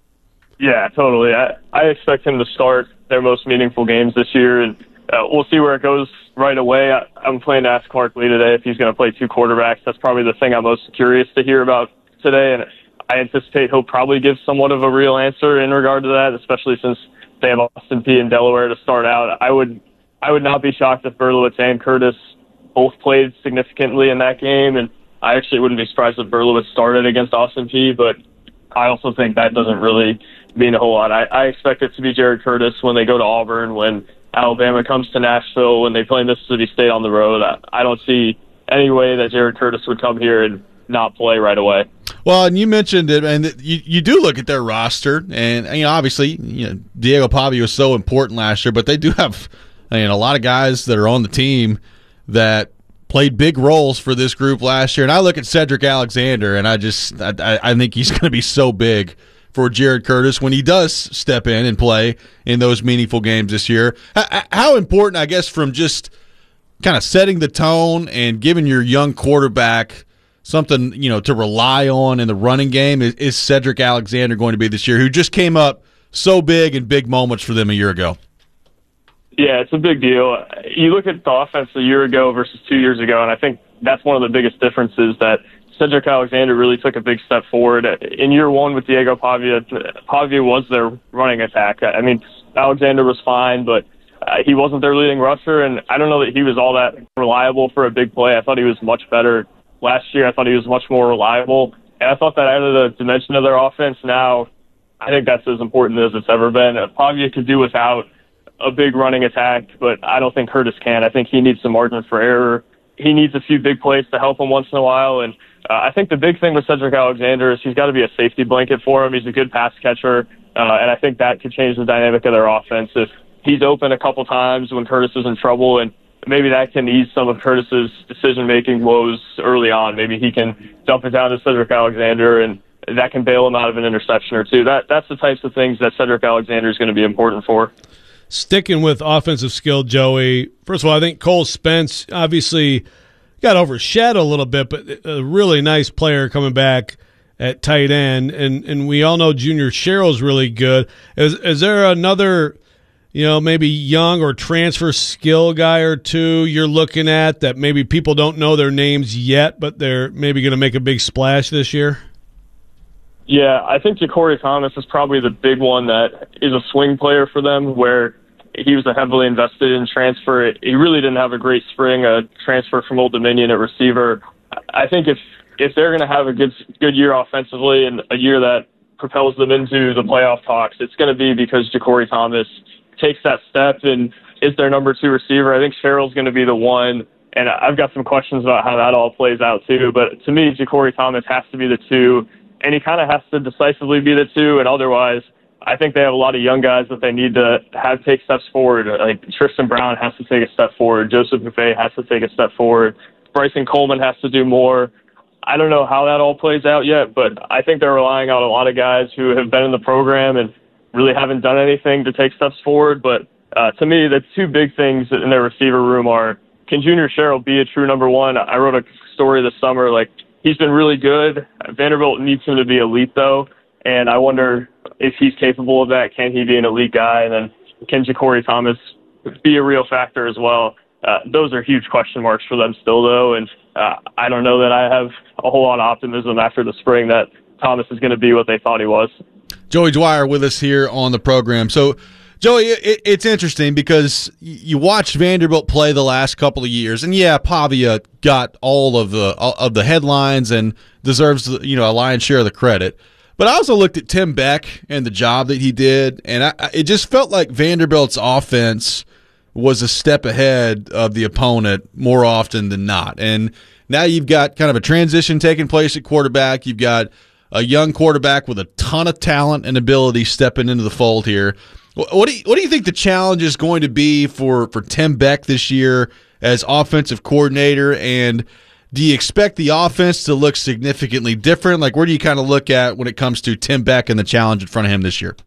Yeah, totally. I, I expect him to start their most meaningful games this year, and uh, we'll see where it goes right away. I, I'm planning to ask Clark Lea today if he's going to play two quarterbacks. That's probably the thing I'm most curious to hear about today, and I anticipate he'll probably give somewhat of a real answer in regard to that, especially since they have Austin Peay and Delaware to start out. I would I would not be shocked if Berlowitz and Curtis both played significantly in that game, and I actually wouldn't be surprised if Berlowitz started against Austin Peay, but I also think that doesn't really mean a whole lot. I, I expect it to be Jared Curtis when they go to Auburn, when Alabama comes to Nashville, when they play Mississippi State on the road. I, I don't see any way that Jared Curtis would come here and not play right away. Well, and you mentioned it, and you you do look at their roster, and you know, obviously, you know, Diego Pavia was so important last year, but they do have, I mean, a lot of guys that are on the team that played big roles for this group last year. And I look at Cedric Alexander, and I just I, I think he's going to be so big for Jared Curtis when he does step in and play in those meaningful games this year. How important, I guess, from just kind of setting the tone and giving your young quarterback something, you know, to rely on in the running game is, is Cedric Alexander going to be this year, who just came up so big in big moments for them a year ago? Yeah, it's a big deal. You look at the offense a year ago versus two years ago, and I think that's one of the biggest differences, that Cedric Alexander really took a big step forward. In year one with Diego Pavia, Pavia was their running attack. I mean, Alexander was fine, but uh, he wasn't their leading rusher, and I don't know that he was all that reliable for a big play. I thought he was much better last year. I thought he was much more reliable, and I thought that added a dimension of their offense. Now, I think that's as important as it's ever been. Pavia could do without a big running attack, but I don't think Curtis can. I think he needs some margin for error. He needs a few big plays to help him once in a while, and uh, I think the big thing with Cedric Alexander is he's got to be a safety blanket for him. He's a good pass catcher, uh, and I think that could change the dynamic of their offense. If he's open a couple times when Curtis is in trouble, and maybe that can ease some of Curtis's decision-making woes early on. Maybe he can dump it down to Cedric Alexander, and that can bail him out of an interception or two. That That's the types of things that Cedric Alexander is going to be important for. Sticking with offensive skill, Joey, first of all, I think Cole Spence, obviously got overshadowed a little bit, but a really nice player coming back at tight end. And, and we all know Junior Sherrill's really good. Is, is there another, you know, maybe young or transfer skill guy or two you're looking at that maybe people don't know their names yet, but they're maybe going to make a big splash this year? Yeah, I think Ja'Cory Thomas is probably the big one that is a swing player for them, where he was a heavily invested in transfer. He really didn't have a great spring, a transfer from Old Dominion at receiver. I think if if they're going to have a good good year offensively and a year that propels them into the playoff talks, it's going to be because Ja'Cory Thomas takes that step and is their number two receiver. I think Sherrill's going to be the one, and I've got some questions about how that all plays out too. But to me, Ja'Cory Thomas has to be the two, and he kind of has to decisively be the two, and otherwise I think they have a lot of young guys that they need to have take steps forward. Like Tristan Brown has to take a step forward. Joseph Buffet has to take a step forward. Bryson Coleman has to do more. I don't know how that all plays out yet, but I think they're relying on a lot of guys who have been in the program and really haven't done anything to take steps forward. But uh, to me, the two big things in their receiver room are, can Junior Sherrill be a true number one? I wrote a story this summer, like, he's been really good. Vanderbilt needs him to be elite, though, and I wonder if he's capable of that. Can he be an elite guy? And then can Ja'Cory Thomas be a real factor as well? Uh, those are huge question marks for them still, though, and uh, I don't know that I have a whole lot of optimism after the spring that Thomas is going to be what they thought he was. Joey Dwyer with us here on the program. So, Joey, it, it's interesting because you watched Vanderbilt play the last couple of years, and yeah, Pavia got all of the of the headlines and deserves, you know, a lion's share of the credit. But I also looked at Tim Beck and the job that he did, and I, it just felt like Vanderbilt's offense was a step ahead of the opponent more often than not. And now you've got kind of a transition taking place at quarterback. You've got a young quarterback with a ton of talent and ability stepping into the fold here. What do you, what do you think the challenge is going to be for, for Tim Beck this year as offensive coordinator? And do you expect the offense to look significantly different? Like, where do you kind of look at when it comes to Tim Beck and the challenge in front of him this year?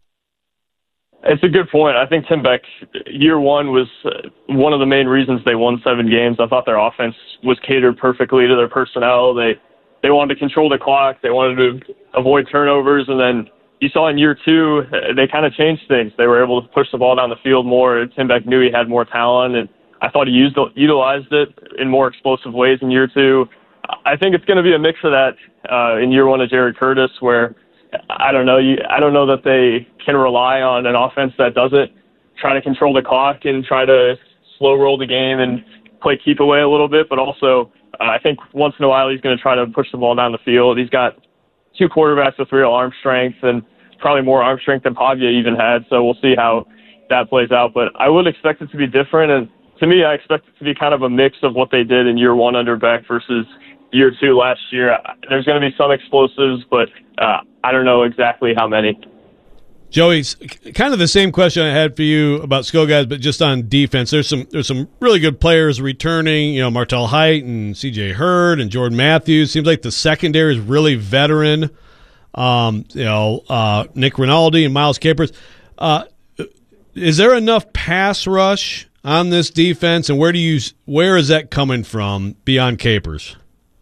It's a good point. I think Tim Beck, year one, was one of the main reasons they won seven games. I thought their offense was catered perfectly to their personnel. They they wanted to control the clock. They wanted to avoid turnovers. And then you saw in year two, they kind of changed things. They were able to push the ball down the field more. Tim Beck knew he had more talent, and I thought he used utilized it in more explosive ways in year two. I think it's going to be a mix of that uh, in year one of Jared Curtis, where I don't know. You, I don't know that they can rely on an offense that doesn't try to control the clock and try to slow roll the game and play keep away a little bit. But also, uh, I think once in a while he's going to try to push the ball down the field. He's got two quarterbacks with real arm strength and probably more arm strength than Pavia even had. So we'll see how that plays out. But I would expect it to be different. And to me, I expect it to be kind of a mix of what they did in year one under Beck versus year two last year. There's going to be some explosives, but uh, I don't know exactly how many. Joey, kind of the same question I had for you about skill guys, but just on defense. There's some there's some really good players returning. You know, Martell Height and C J Hurd and Jordan Matthews. Seems like the secondary is really veteran. Um, you know, uh, Nick Rinaldi and Miles Capers. Uh, is there enough pass rush on this defense, and where do you where is that coming from beyond Capers?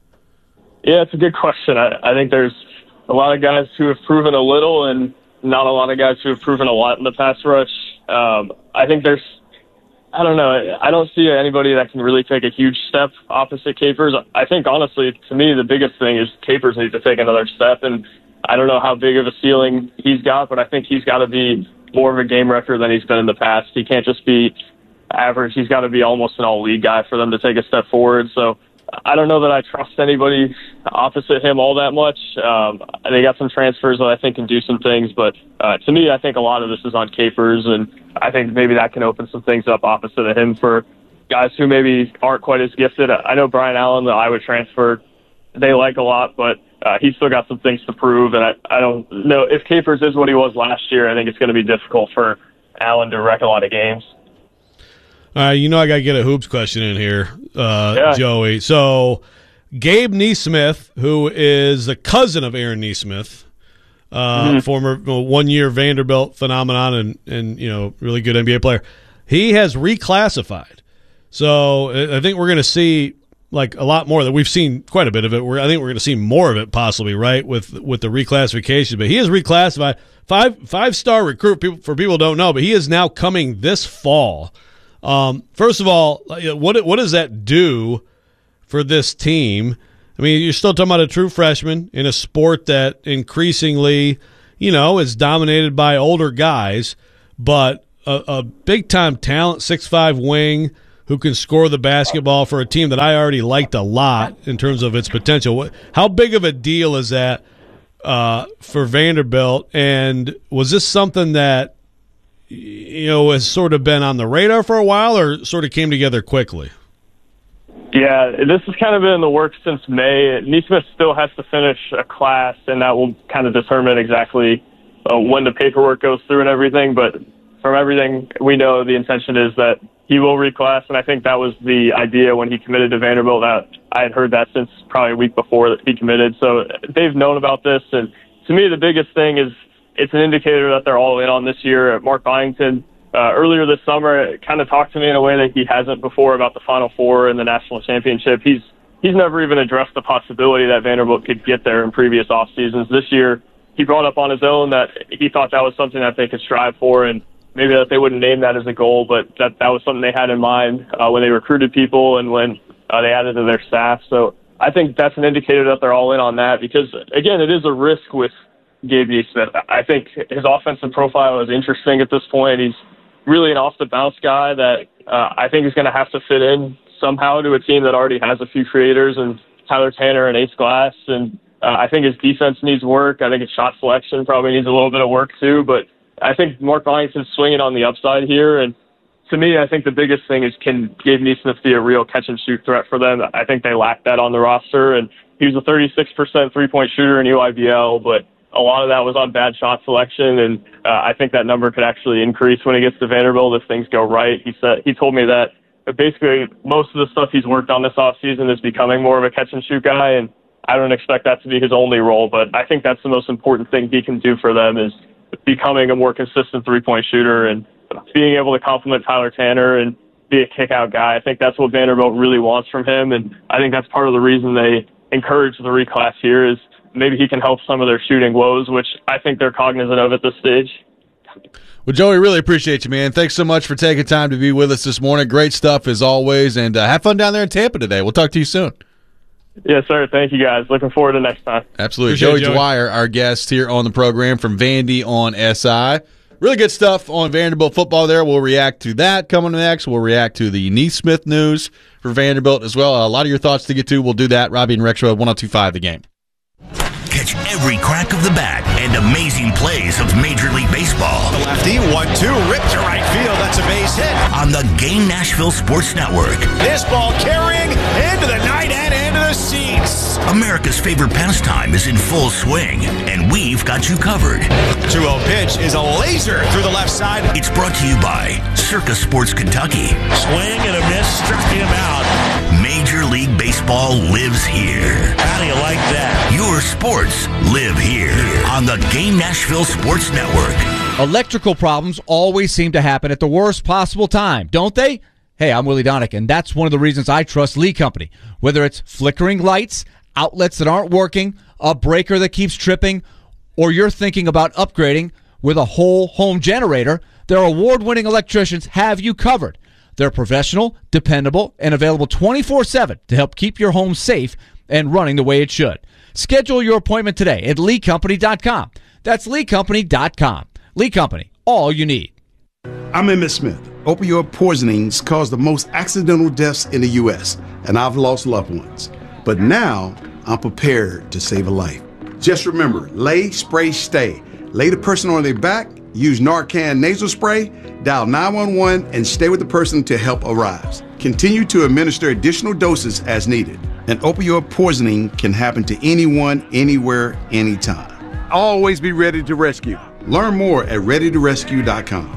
Yeah, it's a good question. I, I think there's a lot of guys who have proven a little and not a lot of guys who have proven a lot in the pass rush. Um, I think there's, I don't know, I don't see anybody that can really take a huge step opposite Capers. I think, honestly, to me, the biggest thing is Capers needs to take another step, and I don't know how big of a ceiling he's got, but I think he's got to be more of a game wrecker than he's been in the past. He can't just be average. He's got to be almost an all-league guy for them to take a step forward. So I don't know that I trust anybody opposite him all that much. Um, they got some transfers that I think can do some things, but uh, to me, I think a lot of this is on Capers, and I think maybe that can open some things up opposite of him for guys who maybe aren't quite as gifted. I know Brian Allen, the Iowa transfer, they like a lot, but uh, he's still got some things to prove, and I, I don't know if Capers is what he was last year. I think it's going to be difficult for Allen to wreck a lot of games. All right, you know I got to get a hoops question in here, uh, yeah. Joey. So Gabe Neesmith, who is the cousin of Aaron Neesmith, uh, mm-hmm. former one-year Vanderbilt phenomenon and, and, you know, really good N B A player, he has reclassified. So I think we're going to see like a lot more that we've seen quite a bit of it. We're, I think we're going to see more of it possibly, right, with with the reclassification. But he is reclassified, five five star recruit. People, for people who don't know, but he is now coming this fall. Um, first of all, what what does that do for this team? I mean, you're still talking about a true freshman in a sport that increasingly, you know, is dominated by older guys, but a, a big-time talent, six five wing who can score the basketball for a team that I already liked a lot in terms of its potential. What, how big of a deal is that uh, for Vanderbilt? And was this something that, you know, has sort of been on the radar for a while or sort of came together quickly? Yeah, this has kind of been in the works since May. Neesmith still has to finish a class, and that will kind of determine exactly uh, when the paperwork goes through and everything. But from everything we know, the intention is that he will reclass, and I think that was the idea when he committed to Vanderbilt. That I had heard that since probably a week before that he committed. So they've known about this, and to me, the biggest thing is it's an indicator that they're all in on this year. Mark Byington, Uh, earlier this summer, kind of talked to me in a way that he hasn't before about the Final Four and the national championship. He's he's never even addressed the possibility that Vanderbilt could get there in previous off seasons. This year, he brought up on his own that he thought that was something that they could strive for, and maybe that they wouldn't name that as a goal, but that that was something they had in mind uh, when they recruited people and when uh, they added to their staff. So I think that's an indicator that they're all in on that because, again, it is a risk with Gabe Neesmith. I think his offensive profile is interesting at this point. He's really an off-the-bounce guy that uh, I think is going to have to fit in somehow to a team that already has a few creators and Tyler Tanner and Ace Glass. And uh, I think his defense needs work. I think his shot selection probably needs a little bit of work too. But I think Mark Byington's swinging on the upside here. And to me, I think the biggest thing is can Gabe Neesmith be a real catch-and-shoot threat for them? I think they lack that on the roster. And he was a thirty-six percent three-point shooter in U I B L, but a lot of that was on bad shot selection, and uh, I think that number could actually increase when he gets to Vanderbilt if things go right. He said he told me that basically most of the stuff he's worked on this offseason is becoming more of a catch-and-shoot guy, and I don't expect that to be his only role, but I think that's the most important thing he can do for them is becoming a more consistent three-point shooter and being able to complement Tyler Tanner and be a kick-out guy. I think that's what Vanderbilt really wants from him, and I think that's part of the reason they encourage the reclass here is maybe he can help some of their shooting woes, which I think they're cognizant of at this stage. Well, Joey, really appreciate you, man. Thanks so much for taking time to be with us this morning. Great stuff as always, and uh, have fun down there in Tampa today. We'll talk to you soon. Yes, sir. Thank you, guys. Looking forward to next time. Absolutely. Appreciate Joey, Joey Dwyer, our guest here on the program from Vandy on S I. Really good stuff on Vanderbilt football there. We'll react to that coming next. We'll react to the Neesmith news for Vanderbilt as well. A lot of your thoughts to get to. We'll do that. Robbie and Rex Road, one oh two point five The Game. Catch every crack of the bat and amazing plays of Major League Baseball. The lefty, one two, ripped to right field. That's a base hit. On the Game Nashville Sports Network. This ball carrying into the night and into the seats. America's favorite pastime is in full swing, and we've got you covered. two oh pitch is a laser through the left side. It's brought to you by Circa Sports Kentucky. Swing and a miss, struck him out. Major League Baseball lives here. How do you like that? Your sports live here on the Game Nashville Sports Network. Electrical problems always seem to happen at the worst possible time, don't they? Hey, I'm Willie Donick, and that's one of the reasons I trust Lee Company. Whether it's flickering lights, outlets that aren't working, a breaker that keeps tripping, or you're thinking about upgrading with a whole home generator, their award-winning electricians have you covered. They're professional, dependable, and available twenty-four seven to help keep your home safe and running the way it should. Schedule your appointment today at lee company dot com. That's lee company dot com. Lee Company, all you need. I'm Emmett Smith. Opioid poisonings cause the most accidental deaths in the U S, and I've lost loved ones. But now, I'm prepared to save a life. Just remember, lay, spray, stay. Lay the person on their back, use Narcan nasal spray, dial nine one one, and stay with the person till help arrives. Continue to administer additional doses as needed. An opioid poisoning can happen to anyone, anywhere, anytime. Always be ready to rescue. Learn more at ready to rescue dot com.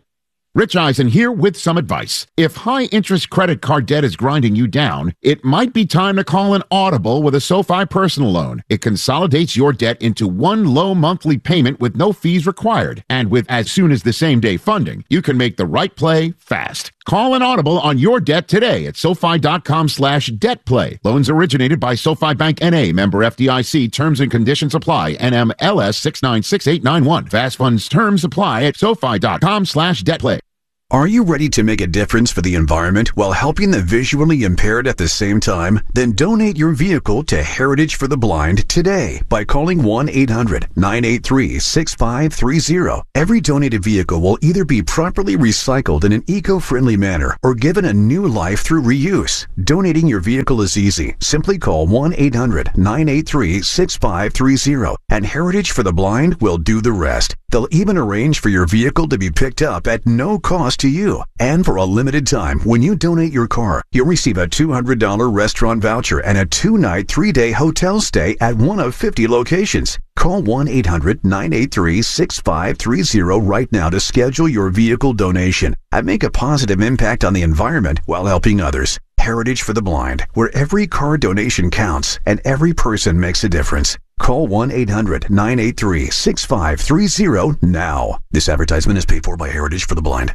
Rich Eisen here with some advice. If high-interest credit card debt is grinding you down, it might be time to call an audible with a SoFi personal loan. It consolidates your debt into one low monthly payment with no fees required. And with as soon as the same day funding, you can make the right play fast. Call an audible on your debt today at SoFi.com slash debt play. Loans originated by SoFi Bank N A, member F D I C. Terms and conditions apply. N M L S six nine six eight nine one. Fast funds terms apply at SoFi.com slash debt play. Are you ready to make a difference for the environment while helping the visually impaired at the same time? Then donate your vehicle to Heritage for the Blind today by calling one eight hundred nine eight three six five three zero. Every donated vehicle will either be properly recycled in an eco-friendly manner or given a new life through reuse. Donating your vehicle is easy. Simply call one eight hundred nine eight three six five three zero and Heritage for the Blind will do the rest. They'll even arrange for your vehicle to be picked up at no cost to you. And for a limited time, when you donate your car, you'll receive a two hundred dollars restaurant voucher and a two-night, three-day hotel stay at one of fifty locations. Call one eight hundred nine eight three six five three zero right now to schedule your vehicle donation and make a positive impact on the environment while helping others. Heritage for the Blind, where every car donation counts and every person makes a difference. Call one eight hundred nine eight three six five three zero now. This advertisement is paid for by Heritage for the Blind.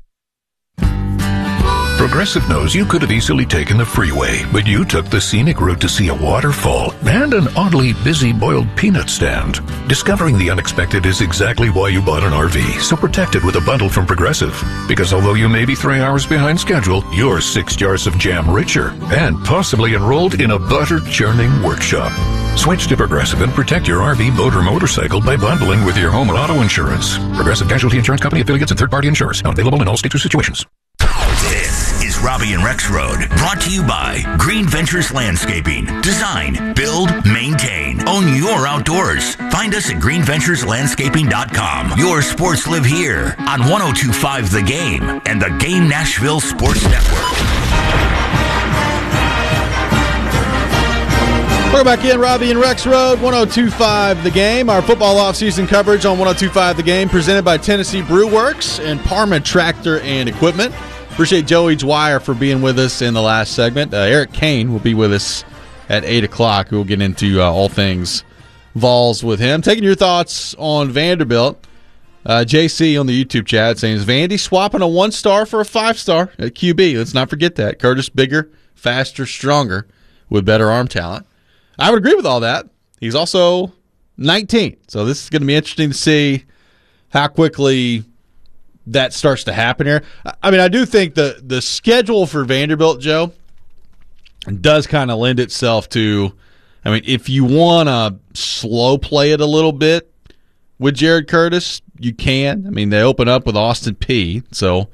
Progressive knows you could have easily taken the freeway, but you took the scenic route to see a waterfall and an oddly busy boiled peanut stand. Discovering the unexpected is exactly why you bought an R V, so protect it with a bundle from Progressive. Because although you may be three hours behind schedule, you're six jars of jam richer and possibly enrolled in a butter-churning workshop. Switch to Progressive and protect your R V, boat, or motorcycle by bundling with your home and auto insurance. Progressive Casualty Insurance Company affiliates and third-party insurers. Not available in all states or situations. This is Robbie and Rex Road, brought to you by Green Ventures Landscaping. Design, build, maintain. Own your outdoors. Find us at green ventures landscaping dot com. Your sports live here on one oh two point five The Game and the Game Nashville Sports Network. Welcome back in, Robbie and Rex Road, one oh two point five The Game. Our football offseason coverage on one oh two point five The Game, presented by Tennessee Brew Works and Parma Tractor and Equipment. Appreciate Joey Dwyer for being with us in the last segment. Uh, Eric Kane will be with us at eight o'clock. We'll get into uh, all things Vols with him. Taking your thoughts on Vanderbilt. Uh, J C on the YouTube chat saying, is Vandy swapping a one-star for a five-star at Q B? Let's not forget that. Curtis bigger, faster, stronger, with better arm talent. I would agree with all that. He's also nineteen, so this is going to be interesting to see how quickly that starts to happen here. I mean, I do think the the schedule for Vanderbilt, Joe, does kind of lend itself to, I mean, if you want to slow play it a little bit with Jared Curtis, you can. I mean, they open up with Austin Peay, so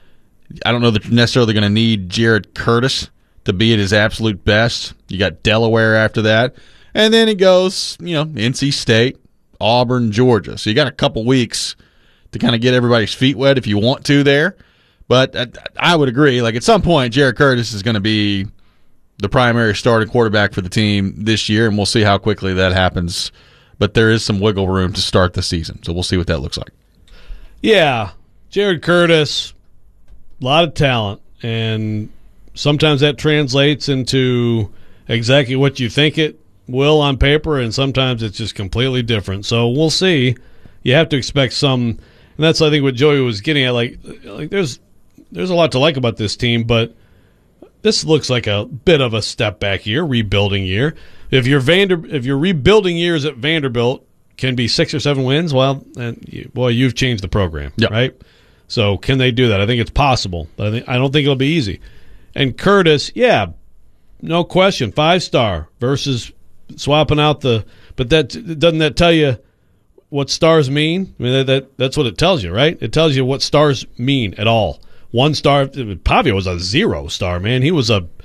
I don't know that you're necessarily going to need Jared Curtis to be at his absolute best. You got Delaware after that. And then it goes, you know, N C State, Auburn, Georgia. So you got a couple weeks to kind of get everybody's feet wet if you want to there. But I, I would agree, like at some point, Jared Curtis is going to be the primary starting quarterback for the team this year, and we'll see how quickly that happens. But there is some wiggle room to start the season, so we'll see what that looks like. Yeah, Jared Curtis, a lot of talent, and sometimes that translates into exactly what you think it will on paper, and sometimes it's just completely different. So we'll see. You have to expect some, and that's I think what Joey was getting at. Like, like there's there's a lot to like about this team, but this looks like a bit of a step back year, rebuilding year. If your Vander, if your rebuilding years at Vanderbilt can be six or seven wins, well, and you, boy, you've changed the program, yep. right? So can they do that? I think it's possible, but I think I don't think it'll be easy. And Curtis, yeah, no question, five star versus swapping out the. But that doesn't that tell you what stars mean? I mean that, that that's what it tells you, right? It tells you what stars mean at all. One star, Pavia was a zero star, man. He was a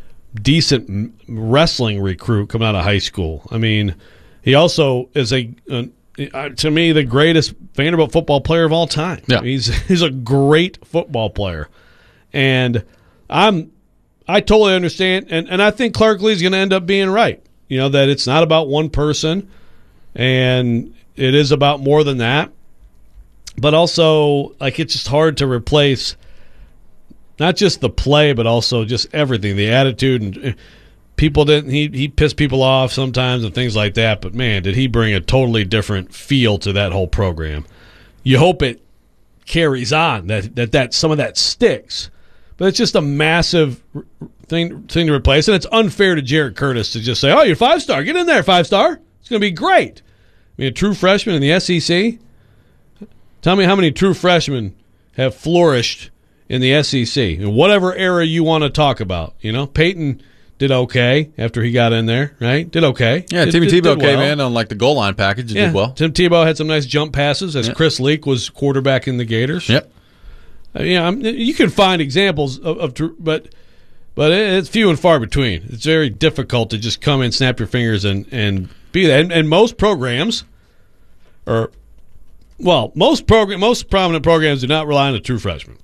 decent wrestling recruit coming out of high school. I mean, he also is a, a to me the greatest Vanderbilt football player of all time. Yeah. He's he's a great football player, and I'm I totally understand, and, and I think Clark Lee's going to end up being right. You know that it's not about one person, and it is about more than that. But also, like it's just hard to replace. Not just the play, but also just everything, the attitude, and people didn't. He he pissed people off sometimes and things like that. But man, did he bring a totally different feel to that whole program? You hope it carries on, that that, that some of that sticks. but it's just a massive thing thing to replace, and it's unfair to Jared Curtis to just say, "Oh, you're five star, get in there, five star. It's going to be great." I mean, a true freshman in the S E C. Tell me how many true freshmen have flourished in the S E C in whatever era you want to talk about. You know, Peyton did okay after he got in there, right? Did okay. Yeah, did, Timmy did, Tebow did came well. in on like the goal line package and yeah. did well. Tim Tebow had some nice jump passes as Yep. Chris Leak was quarterbacking the Gators. Yep. Uh, yeah, I'm, you can find examples of, of tr- but but it's few and far between. It's very difficult to just come in, snap your fingers, and, and be that. And, and most programs, or well, most program, most prominent programs do not rely on a true freshman.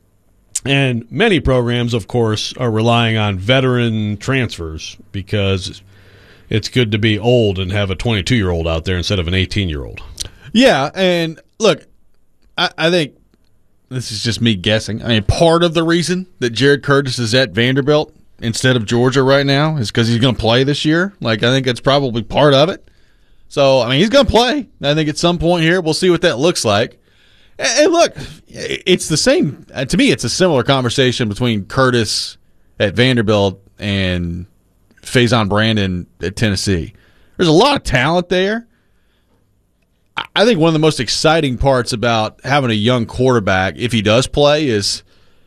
And many programs, of course, are relying on veteran transfers because it's good to be old and have a twenty-two-year-old out there instead of an eighteen-year-old. Yeah, and look, I, I think this is just me guessing. I mean, part of the reason that Jared Curtis is at Vanderbilt instead of Georgia right now is because he's going to play this year. Like, I think that's probably part of it. So, I mean, he's going to play. I think at some point here, we'll see what that looks like. And look, it's the same. To me, it's a similar conversation between Curtis at Vanderbilt and Faison Brandon at Tennessee. There's a lot of talent there. I think one of the most exciting parts about having a young quarterback, if he does play, is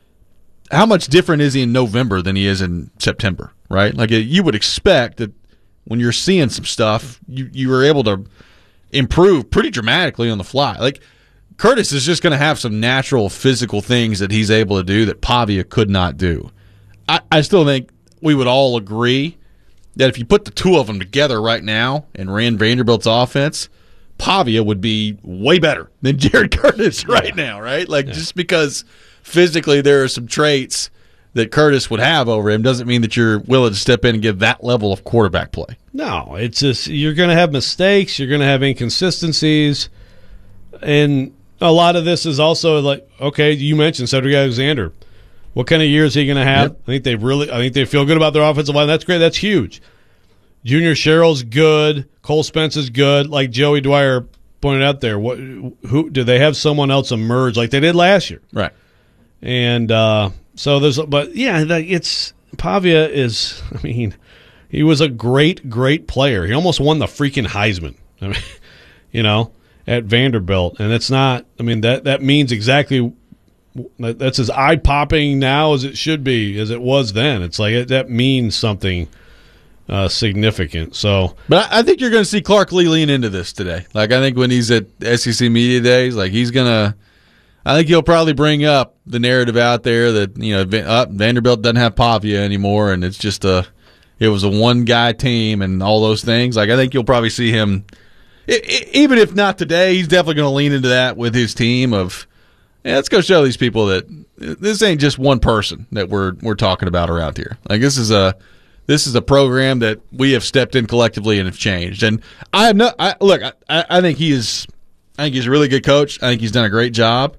how much different is he in November than he is in September, right? Like, you would expect that when you're seeing some stuff, you, you are able to improve pretty dramatically on the fly. Like, Curtis is just going to have some natural physical things that he's able to do that Pavia could not do. I, I still think we would all agree that if you put the two of them together right now and ran Vanderbilt's offense, Pavia would be way better than Jared Curtis right yeah. now, right? Like, yeah. just because physically there are some traits that Curtis would have over him doesn't mean that you're willing to step in and give that level of quarterback play. No, it's just you're going to have mistakes, you're going to have inconsistencies, and a lot of this is also like, okay, you mentioned Cedric Alexander. What kind of year is he going to have? Yep. I think they really, I think they feel good about their offensive line. That's great. That's huge. Junior Sherrill's good. Cole Spence is good. Like Joey Dwyer pointed out there, what who do they have someone else emerge like they did last year? Right. And uh, so there's, but yeah, it's Pavia is. I mean, he was a great, great player. He almost won the freaking Heisman. I mean, you know. At Vanderbilt, and it's not. I mean, that that means exactly. That's as eye popping now as it should be, as it was then. It's like it, that means something uh, significant. So, but I think you're going to see Clark Lee lean into this today. Like, I think when he's at S E C Media Days, like he's gonna. I think he'll probably bring up the narrative out there that you know uh, Vanderbilt doesn't have Pavia anymore, and it's just a. It was a one guy team and all those things. Like, I think you'll probably see him. It, it, even if not today, he's definitely going to lean into that with his team of, yeah, let's go show these people that this ain't just one person that we're we're talking about around here. Like, this is a this is a program that we have stepped in collectively and have changed. And I have no I, look. I, I think he is. I think he's a really good coach. I think he's done a great job.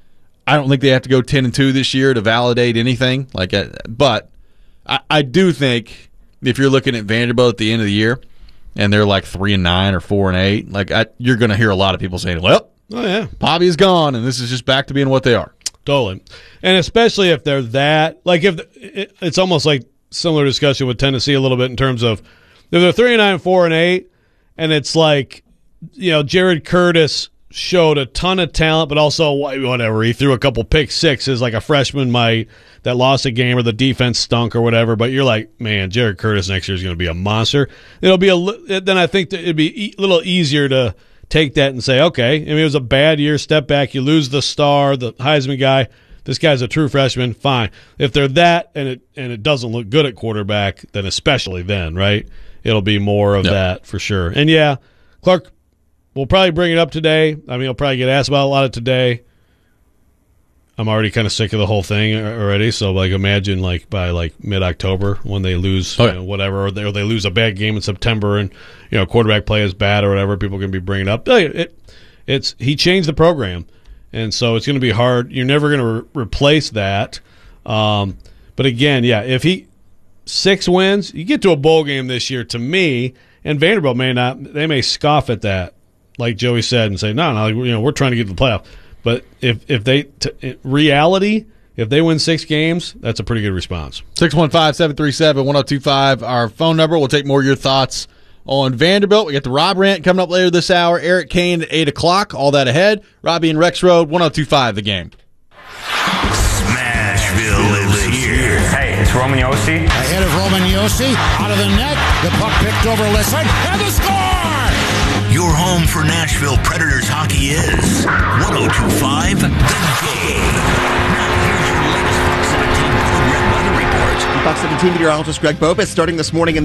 I don't think they have to go ten and two this year to validate anything. Like, but I, I do think if you're looking at Vanderbilt at the end of the year, and they're like three and nine or four and eight, like I, you're going to hear a lot of people saying, "Well, oh yeah, Pavia's gone, and this is just back to being what they are." Totally, and especially if they're that, like if it, it's almost like similar discussion with Tennessee a little bit in terms of if they're three and nine, four and eight, and it's like, you know, Jared Curtis showed a ton of talent, but also whatever he threw a couple pick sixes like a freshman might that lost a game or the defense stunk or whatever. But you're like, man, Jared Curtis next year is going to be a monster. It'll be a then I think that it'd be a little easier to take that and say, okay, I mean, it was a bad year, step back, you lose the star, the Heisman guy. This guy's a true freshman, fine. If they're that and it and it doesn't look good at quarterback, then especially then, right? It'll be more of yep. that for sure. And yeah, Clark. We'll probably bring it up today. I mean, he'll probably get asked about a lot of today. I'm already kind of sick of the whole thing already. So, like, imagine, like, by, like, mid-October when they lose oh, yeah. you know, whatever, or they, or they lose a bad game in September and, you know, quarterback play is bad or whatever, people can be bringing up. It, it's He changed the program, and so it's going to be hard. You're never going to re- replace that. Um, but, again, yeah, if he – six wins, you get to a bowl game this year, to me, and Vanderbilt may not – they may scoff at that. Like Joey said, and say, no, no, you know, we're trying to get to the playoff. But if if they t- reality, if they win six games, that's a pretty good response. six one five, seven three seven, one oh two five, our phone number. We'll take more of your thoughts on Vanderbilt. We got the Rob Rant coming up later this hour. Eric Kane at eight o'clock. All that ahead. Robbie and Rex Road, one oh two five The Game. Smashville lives here. Hey, it's Roman Yossi. Ahead of Roman Yossi. Out of the net. The puck picked over Lisson. And the score! Your home for Nashville Predators hockey is one oh two five The Game. Now here's your latest Fox seventeen Code Red weather report. Fox seventeen meteorologist Greg Bobus starting this morning in